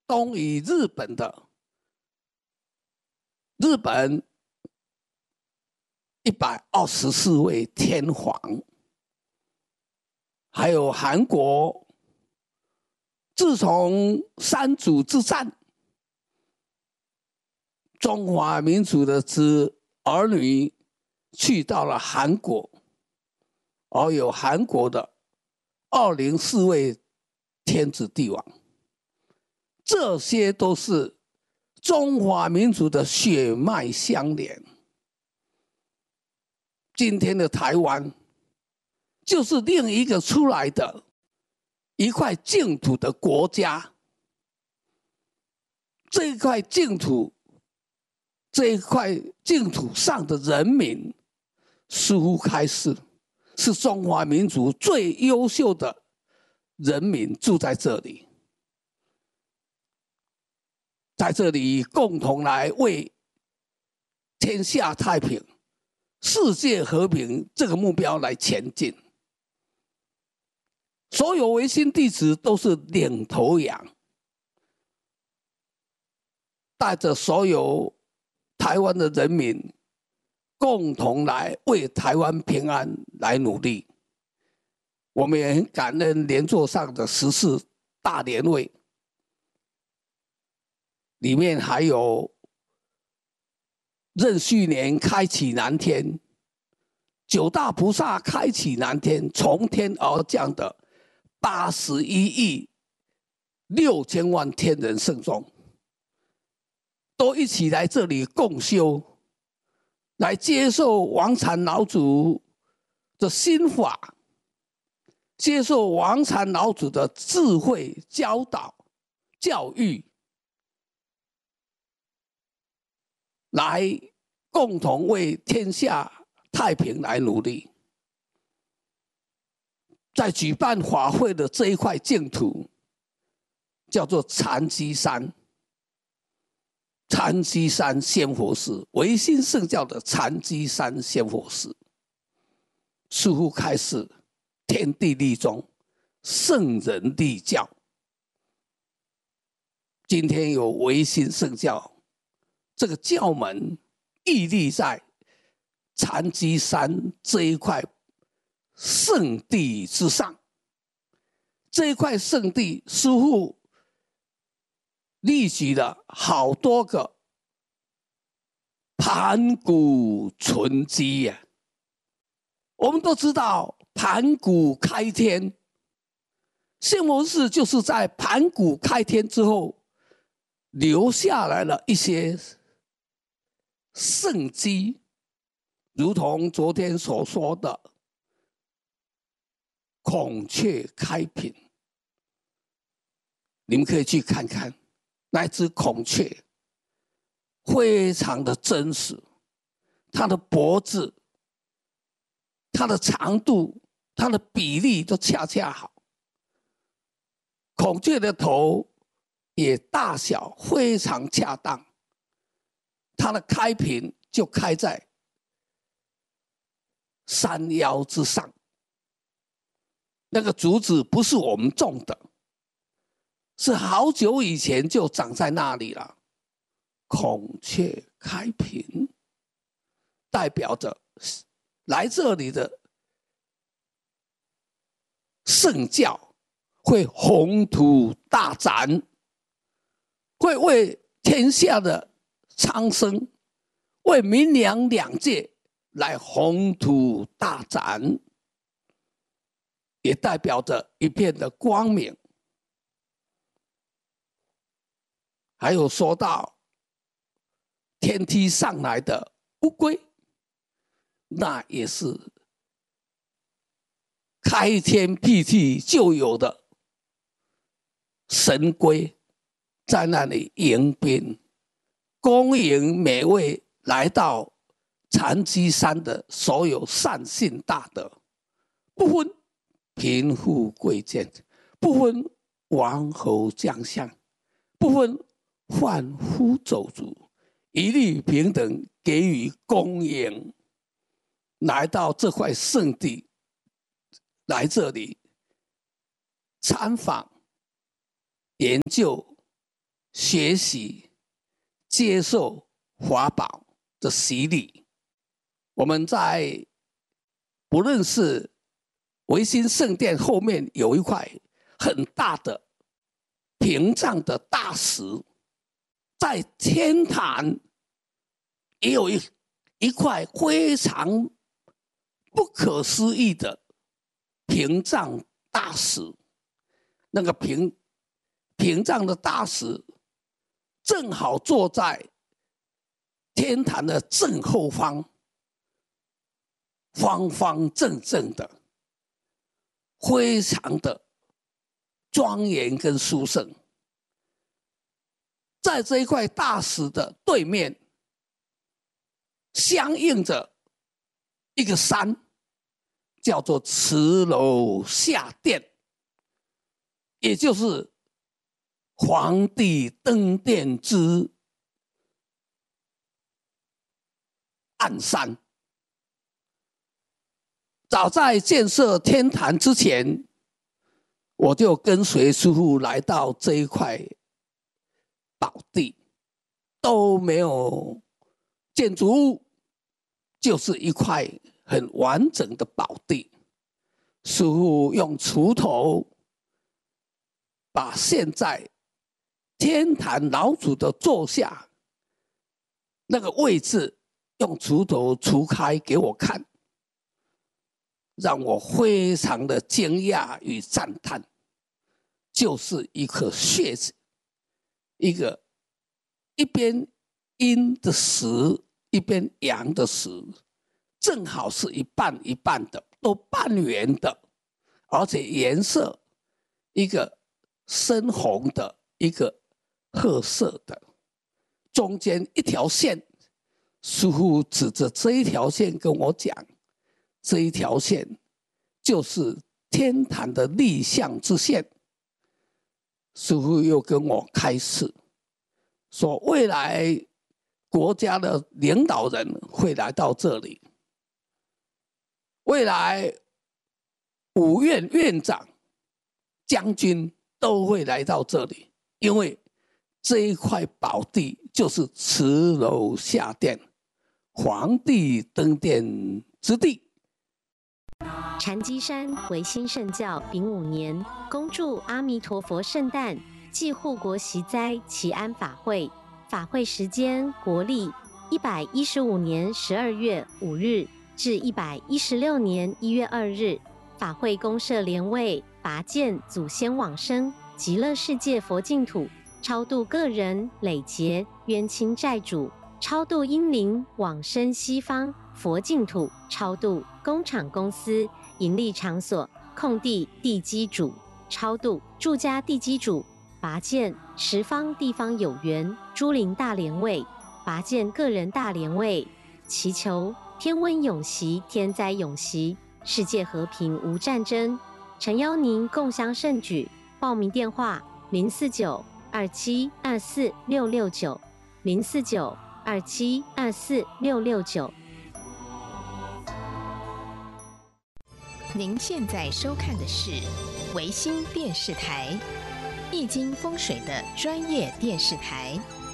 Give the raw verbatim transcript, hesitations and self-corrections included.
东以日本的日本一百二十四位天皇，还有韩国，自从三祖之战，中华民族的子儿女去到了韩国，而有韩国的二零四位天子帝王，这些都是中华民族的血脉相连。今天的台湾就是另一个出来的一块净土的国家，这一块净土，这一块净土上的人民，似乎开始是中华民族最优秀的人民住在这里，在这里共同来为天下太平、世界和平这个目标来前进。所有维新弟子都是领头羊，带着所有台湾的人民共同来为台湾平安来努力。我们也很感恩连座上的十四大联会，里面还有壬戌年开启南天，九大菩萨开启南天，从天而降的八十一亿六千万天人圣众，都一起来这里共修，来接受王禅老祖的心法，接受王禅老祖的智慧教导教育，来共同为天下太平来努力。在举办法会的这一块净土叫做禅机山，禅机山仙佛寺，维新圣教的禅机山仙佛寺，似乎开始天地立中，圣人立教。今天有维新圣教这个教门屹立在禅机山这一块圣地之上，这一块圣地似乎立举了好多个盘古存基呀。我们都知道盘古开天，仙佛寺就是在盘古开天之后留下来了一些圣迹，如同昨天所说的孔雀开屏，你们可以去看看那只孔雀，非常的真实，它的脖子、它的长度、它的比例都恰恰好，孔雀的头也大小非常恰当，它的开屏就开在山腰之上，那个竹子不是我们种的，是好久以前就长在那里了。孔雀开屏，代表着来这里的圣教会宏图大展，会为天下的苍生，为民良两界来宏图大展，也代表着一片的光明。还有说到天梯上来的乌龟，那也是开天辟地就有的神龟，在那里迎宾，恭迎每位来到禅机山的所有善信大德，不分贫富贵贱，不分王侯将相，不分贩夫走卒，一律平等给予恭迎。来到这块圣地，来这里参访研究学习、接受法宝的洗礼。我们在不论是维新圣殿后面有一块很大的屏障的大石，在天坛也有一一块非常不可思议的屏障大石。那个屏屏障的大石正好坐在天坛的正后方，方方正正的，非常的庄严跟殊胜。在这一块大石的对面，相应着一个山，叫做慈楼下殿，也就是皇帝登殿之暗山。早在建设天坛之前，我就跟随师父来到这一块宝地，都没有建筑物，就是一块很完整的宝地。师父用锄头把现在天坛老祖的座下那个位置用锄头锄开给我看，让我非常的惊讶与赞叹。就是一颗穴子，一个一边阴的石，一边阳的石，正好是一半一半的，都半圆的，而且颜色一个深红的，一个褐色的，中间一条线。师父指着这一条线跟我讲，这一条线就是天坛的立向之线。师父又跟我开示说，未来国家的领导人会来到这里，未来五院院长、将军都会来到这里，因为这一块宝地就是慈楼下殿，皇帝登殿之地。 禅机山维新圣教丙午年，恭祝阿弥陀佛圣诞暨护国息灾祈安法会。法会时间国历一百一十五年十二月五日至一百一十六年一月二日。法会公设莲位，拔剑祖先往生极乐世界佛净土，超度个人累劫冤亲债主，超度阴灵往生西方佛净土，超度工厂公司盈利场所空地地基主，超度住家地基主，拔剑十方地方有缘诸灵大莲位，拔剑个人大莲位，祈求天温永息，天灾永息，世界和平无战争。诚邀您共襄盛举。报名电话：零四九二七二四六六九，零四九二七二四六六九。 您现在收看的是维新电视台，易经风水的专业电视台。